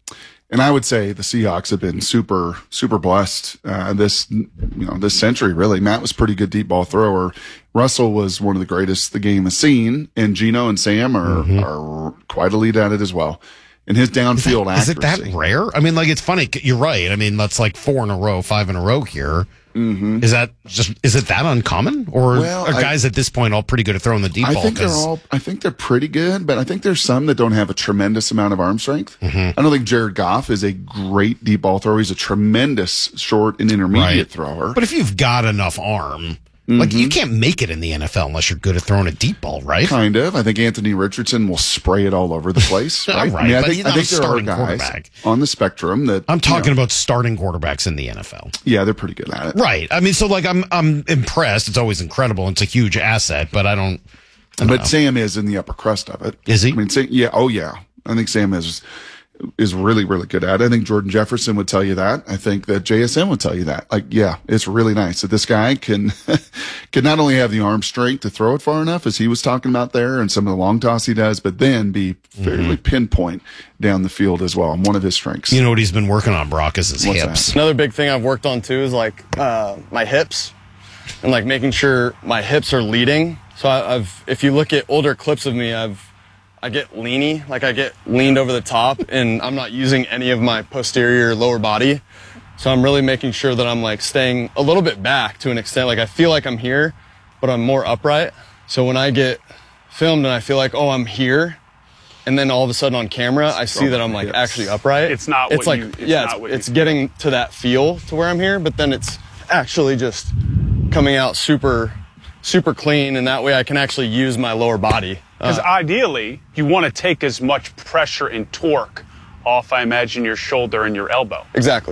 And I would say the Seahawks have been super, super blessed uh, this, you know, this century. Really, Matt was a pretty good deep ball thrower. Russell was one of the greatest the game has seen, and Geno and Sam are mm-hmm. are quite elite at it as well. And his downfield is accuracy. Is it that rare? I mean, like, it's funny. You're right. I mean, that's like four in a row, five in a row here. Mm-hmm. Is that just, is it that uncommon? Or well, are guys I, at this point all pretty good at throwing the deep I ball? think they're all, I think they're pretty good, but I think there's some that don't have a tremendous amount of arm strength. Mm-hmm. I don't think Jared Goff is a great deep ball thrower. He's a tremendous short and intermediate right. thrower. But if you've got enough arm, like, mm-hmm. you can't make it in the N F L unless you're good at throwing a deep ball, right? Kind of. I think Anthony Richardson will spray it all over the place, right? right, I mean, I but think, he's I not think a there are starting guys quarterback on the spectrum that I'm talking you know, about starting quarterbacks in the N F L. Yeah, they're pretty good at it. Right. I mean, so like I'm I'm impressed. It's always incredible. It's a huge asset, but I don't. I don't but know. Sam is in the upper crust of it. Is he? I mean, Sam, yeah. Oh, yeah. I think Sam is. is really, really good at it. I think Jordan Jefferson would tell you that. I think that J S N would tell you that. Like, yeah, it's really nice that this guy can, can not only have the arm strength to throw it far enough, as he was talking about there, and some of the long toss he does, but then be fairly mm-hmm. pinpoint down the field as well. And one of his strengths. You know what he's been working on, Brock, is his What's hips. That? Another big thing I've worked on too is like uh, my hips, and like making sure my hips are leading. So I, I've, if you look at older clips of me, I've, I get leany, like I get leaned over the top, and I'm not using any of my posterior lower body. So I'm really making sure that I'm like staying a little bit back to an extent. Like I feel like I'm here, but I'm more upright. So when I get filmed and I feel like, oh, I'm here, and then all of a sudden on camera, I see that I'm like actually upright. It's not It's what like, you, it's yeah, not it's, what it's you getting to that feel to where I'm here, but then it's actually just coming out super, super clean. And that way I can actually use my lower body. Because uh, ideally, you want to take as much pressure and torque off, I imagine, your shoulder and your elbow. Exactly.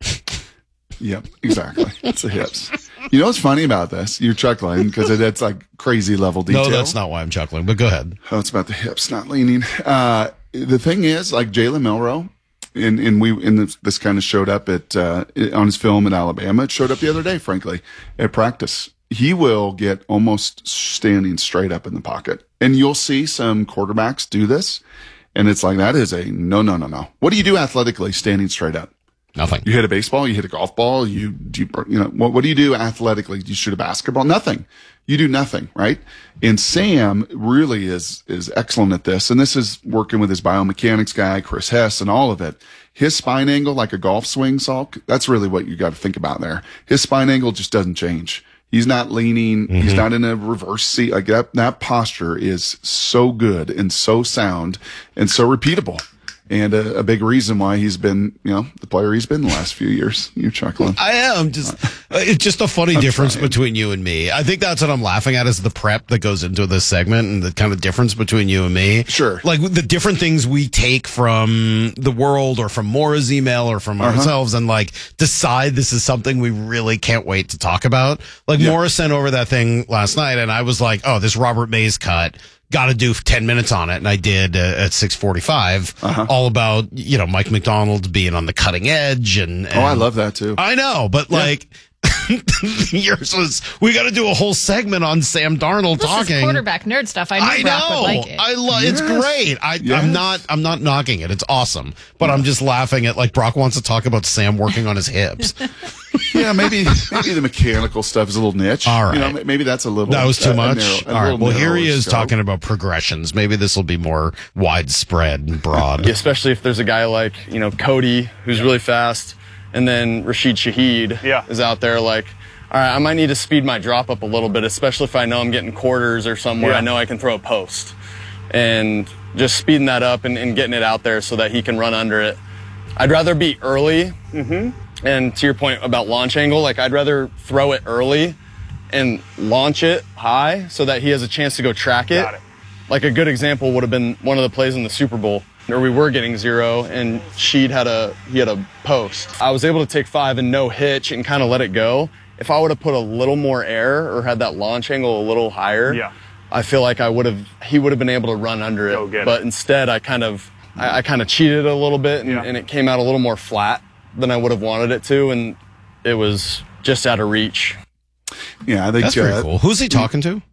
Yep, exactly. It's the hips. You know what's funny about this? You're chuckling because it, it's like crazy level detail. No, that's not why I'm chuckling, but go ahead. Oh, it's about the hips, not leaning. Uh, the thing is, like Jalen Milroe, and, and we, and this, this kind of showed up at, uh, on his film in Alabama. It showed up the other day, frankly, at practice. He will get almost standing straight up in the pocket. And you'll see some quarterbacks do this. And it's like, that is a no, no, no, no. What do you do athletically standing straight up? Nothing. You hit a baseball, you hit a golf ball, you, you, you know, what, what do you do athletically? You shoot a basketball? Nothing. You do nothing, right? And Sam really is, is excellent at this. And this is working with his biomechanics guy, Chris Hess, and all of it. His spine angle, like a golf swing, Salk, that's really what you got to think about there. His spine angle just doesn't change. He's not leaning. Mm-hmm. He's not in a reverse seat. Like that, that posture is so good and so sound and so repeatable. And a, a big reason why he's been, you know, the player he's been the last few years. You're chuckling. I am just, it's just a funny I'm difference trying. between you and me. I think that's what I'm laughing at is the prep that goes into this segment and the kind of difference between you and me. Sure. Like the different things we take from the world or from Maura's email or from uh-huh. ourselves and like decide this is something we really can't wait to talk about. Like yeah. Maura sent over that thing last night and I was like, oh, this Robert Mays cut. Got to do ten minutes on it, and I did uh, at six forty-five, uh-huh. all about, you know, Mike McDonald being on the cutting edge. and, and Oh, I love that, too. I know, but, yeah. like, Yours was, we got to do a whole segment on Sam Darnold This talking. is quarterback nerd stuff. I, knew I Brock know. would like it. I love it's Yes. great. I, Yes. I'm not I'm not knocking it. It's awesome. But I'm just laughing at like Brock wants to talk about Sam working on his hips. Yeah, maybe maybe the mechanical stuff is a little niche. All right. You know, maybe that's a little. That was too a- a much. narrow- a All right. little Well, here he narrower is scope. talking about progressions. Maybe this will be more widespread and broad. Especially if there's a guy like, you know, Cody, who's really fast, and then Rashid Shaheed Yeah. is out there like, all right, I might need to speed my drop up a little bit, especially if I know I'm getting quarters or somewhere Yeah. I know I can throw a post. And just speeding that up and, and getting it out there so that he can run under it. I'd rather be early. Mm-hmm. And to your point about launch angle, like I'd rather throw it early and launch it high so that he has a chance to go track it. Got it. Like a good example would have been one of the plays in the Super Bowl where we were getting zero and Sheed had a he had a post. I was able to take five and no hitch and kind of let it go. If I would have put a little more air or had that launch angle a little higher, Yeah. I feel like I would have he would have been able to run under it. Go get But it. instead I kind of I, I kind of cheated a little bit and, Yeah. and it came out a little more flat than I would have wanted it to, and it was just out of reach. Yeah, I think That's pretty uh, cool. Who's he talking to?